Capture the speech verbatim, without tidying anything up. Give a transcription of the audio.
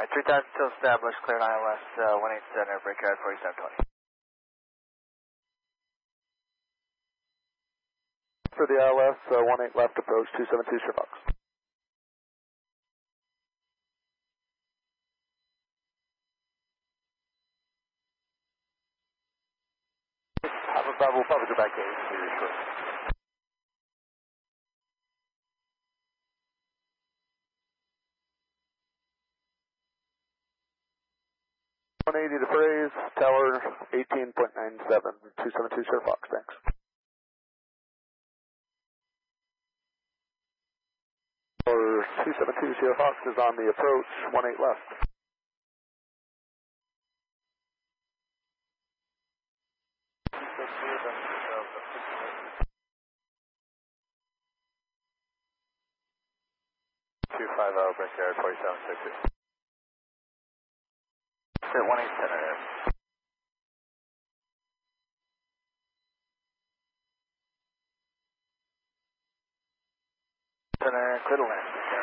Alright, three times still established, clear nine west, uh, one eight center, Brickyard forty-seven twenty. For the I L S, uh, one eight left approach, two seven two Sure Fox. Have a Bravo, Bravo, go back eight, clear short. one eighty to Praise, tower eighteen point nine seven, two seven two Sure Fox, thanks. Tower two seven two Sierra Fox is on the approach, one eight left. two five zero, Brickyard forty-seven sixty. Sit one eight center here. Center, clear to land.